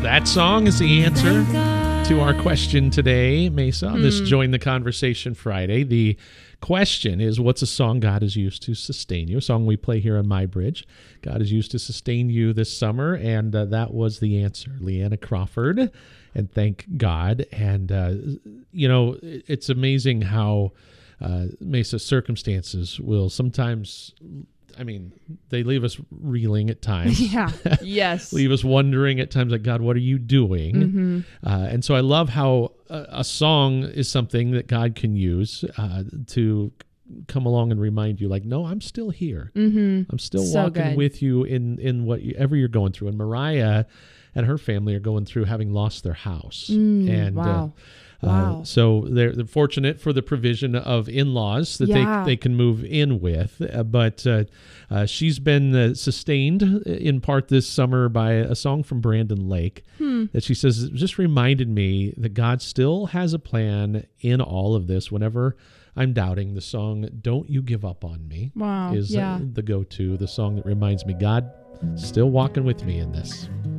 That song is the answer to our question today, Mesa, on this Join the Conversation Friday. The question is, what's a song God has used to sustain you? A song we play here on My Bridge. God has used to sustain you this summer, and that was the answer. Leanna Crawford, and thank God. And, it's amazing how Mesa circumstances will sometimes... they leave us reeling at times. Yeah. Yes. Leave us wondering at times, like, God, what are you doing? Mm-hmm. And so I love how a song is something that God can use to come along and remind you, like, no, I'm still here. Mm-hmm. I'm still So walking good. with you in whatever you're going through. And Mariah and her family are going through having lost their house. Wow. Wow. So they're fortunate for the provision of in-laws that they can move in with. But she's been sustained in part this summer by a song from Brandon Lake that she says just reminded me that God still has a plan in all of this. Whenever I'm doubting, the song "Don't You Give Up on Me" is the go-to, the song that reminds me God still walking with me in this.